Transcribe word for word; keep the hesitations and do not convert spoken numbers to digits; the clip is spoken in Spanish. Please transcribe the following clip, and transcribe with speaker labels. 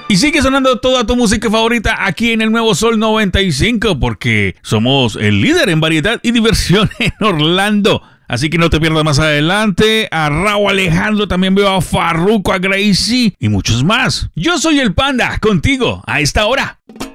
Speaker 1: Y sigue sonando toda tu música favorita aquí en el Nuevo Sol noventa y cinco, porque somos el líder en variedad y diversión en Orlando. Así que no te pierdas más adelante a Raúl Alejandro, también veo a Farruko, a Gracie y muchos más. Yo soy el Panda, contigo a esta hora.